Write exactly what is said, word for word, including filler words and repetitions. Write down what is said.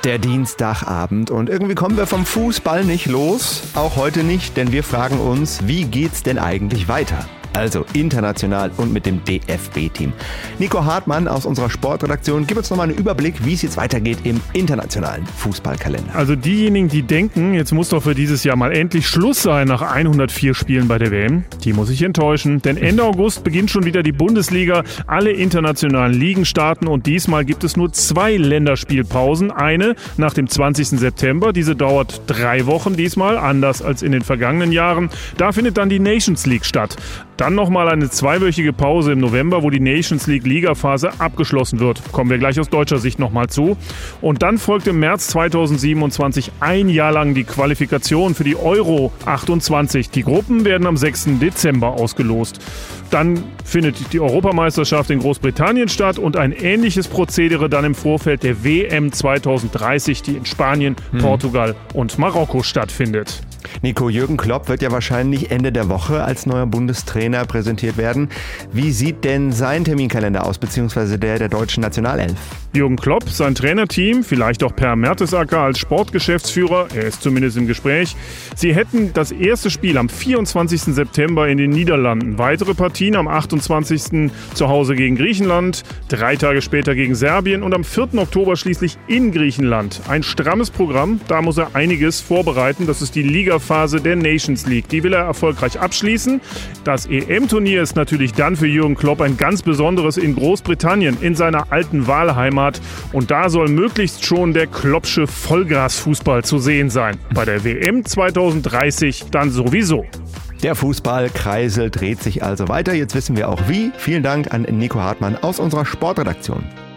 Der Dienstagabend und irgendwie kommen wir vom Fußball nicht los, auch heute nicht, denn wir fragen uns, wie geht's denn eigentlich weiter? Also international und mit dem D F B-Team. Nico Hartmann aus unserer Sportredaktion, gib uns nochmal einen Überblick, wie es jetzt weitergeht im internationalen Fußballkalender. Also diejenigen, die denken, jetzt muss doch für dieses Jahr mal endlich Schluss sein nach hundertvier Spielen bei der W M, die muss ich enttäuschen. Denn Ende August beginnt schon wieder die Bundesliga, alle internationalen Ligen starten und diesmal gibt es nur zwei Länderspielpausen. Eine nach dem zwanzigsten September, diese dauert drei Wochen diesmal, anders als in den vergangenen Jahren. Da findet dann die Nations League statt. Dann nochmal eine zweiwöchige Pause im November, wo die Nations League Ligaphase abgeschlossen wird. Kommen wir gleich aus deutscher Sicht nochmal zu. Und dann folgt im März zweitausendsiebenundzwanzig ein Jahr lang die Qualifikation für die Euro achtundzwanzig. Die Gruppen werden am sechsten Dezember ausgelost. Dann findet die Europameisterschaft in Großbritannien statt und ein ähnliches Prozedere dann im Vorfeld der W M zweitausenddreißig, die in Spanien, hm. Portugal und Marokko stattfindet. Nico, Jürgen Klopp wird ja wahrscheinlich Ende der Woche als neuer Bundestrainer präsentiert werden. Wie sieht denn sein Terminkalender aus, beziehungsweise der der deutschen Nationalelf? Jürgen Klopp, sein Trainerteam, vielleicht auch Per Mertesacker als Sportgeschäftsführer, er ist zumindest im Gespräch. Sie hätten das erste Spiel am vierundzwanzigsten September in den Niederlanden, weitere Partien am achtundzwanzigsten zu Hause gegen Griechenland, drei Tage später gegen Serbien und am vierten Oktober schließlich in Griechenland. Ein strammes Programm, da muss er einiges vorbereiten, das ist die Ligaphase der Nations League. Die will er erfolgreich abschließen. Das E M-Turnier ist natürlich dann für Jürgen Klopp ein ganz besonderes in Großbritannien, in seiner alten Wahlheimat. Und da soll möglichst schon der Kloppsche Vollgrasfußball zu sehen sein. Bei der W M zweitausenddreißig dann sowieso. Der Fußballkreisel dreht sich also weiter. Jetzt wissen wir auch wie. Vielen Dank an Nico Hartmann aus unserer Sportredaktion.